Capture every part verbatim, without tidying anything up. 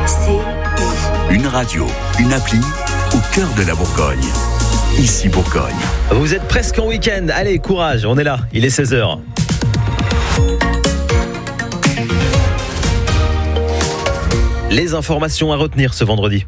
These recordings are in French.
C. Une radio, une appli au cœur de la Bourgogne. Ici Bourgogne. Vous êtes presque en week-end. Allez, courage, on est là. Il est seize heures. Les informations à retenir ce vendredi.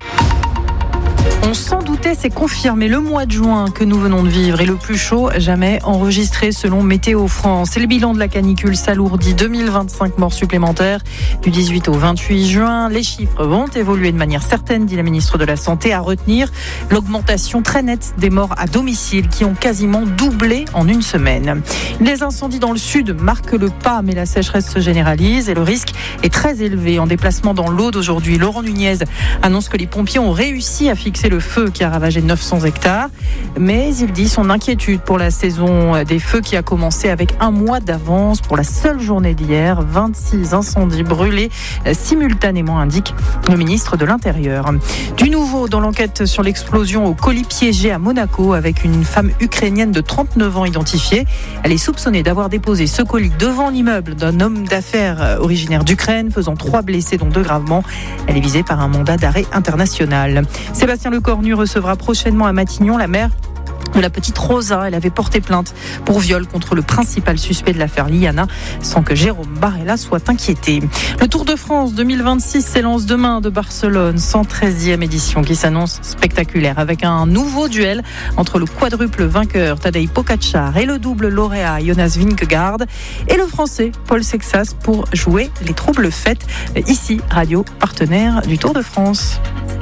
On s'en doutait, c'est confirmé. Le mois de juin que nous venons de vivre est le plus chaud jamais enregistré selon Météo France. Et le bilan de la canicule s'alourdit. deux mille vingt-cinq morts supplémentaires du dix-huit au vingt-huit juin. Les chiffres vont évoluer de manière certaine, dit la ministre de la Santé. À retenir l'augmentation très nette des morts à domicile qui ont quasiment doublé en une semaine. Les incendies dans le sud marquent le pas, mais la sécheresse se généralise et le risque est très élevé. En déplacement dans l'Aude aujourd'hui, Laurent Nunez annonce que les pompiers ont réussi à fixer le feu qui a ravagé neuf cents hectares. Mais il dit son inquiétude pour la saison des feux qui a commencé avec un mois d'avance. Pour la seule journée d'hier, vingt-six incendies brûlés simultanément, indique le ministre de l'Intérieur. Du nouveau dans l'enquête sur l'explosion au colis piégé à Monaco avec une femme ukrainienne de trente-neuf ans identifiée. Elle est soupçonnée d'avoir déposé ce colis devant l'immeuble d'un homme d'affaires originaire d'Ukraine, faisant trois blessés dont deux gravement. Elle est visée par un mandat d'arrêt international. Sébastien Lecornu recevra prochainement à Matignon la mère de la petite Rosa. Elle avait porté plainte pour viol contre le principal suspect de l'affaire Liana, sans que Jérôme Barella soit inquiété. Le Tour de France deux mille vingt-six s'élance demain de Barcelone, cent treizième édition qui s'annonce spectaculaire avec un nouveau duel entre le quadruple vainqueur Tadej Pogačar et le double lauréat Jonas Vingegaard et le français Paul Sexas pour jouer les troubles fêtes. Ici, radio partenaire du Tour de France.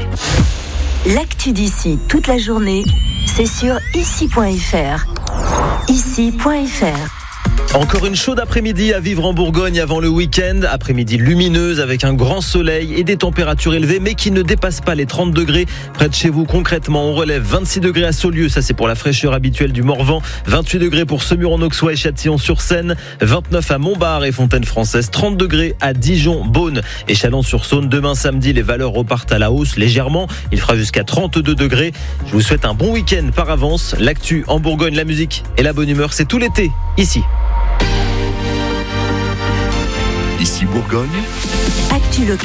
L'actu d'ici toute la journée, c'est sur ici point f r. ici point f r. Encore une chaude après-midi à vivre en Bourgogne avant le week-end. Après-midi lumineuse avec un grand soleil et des températures élevées mais qui ne dépassent pas les trente degrés. Près de chez vous, concrètement, on relève vingt-six degrés à Saulieu, ça c'est pour la fraîcheur habituelle du Morvan. vingt-huit degrés pour Semur-en-Auxois et Châtillon-sur-Seine. vingt-neuf à Montbard et Fontaine-Française. trente degrés à Dijon, Beaune et Chalon-sur-Saône. Demain samedi, les valeurs repartent à la hausse légèrement. Il fera jusqu'à trente-deux degrés. Je vous souhaite un bon week-end par avance. L'actu en Bourgogne, la musique et la bonne humeur, c'est tout l'été, ici. Ici Bourgogne. Actu locale.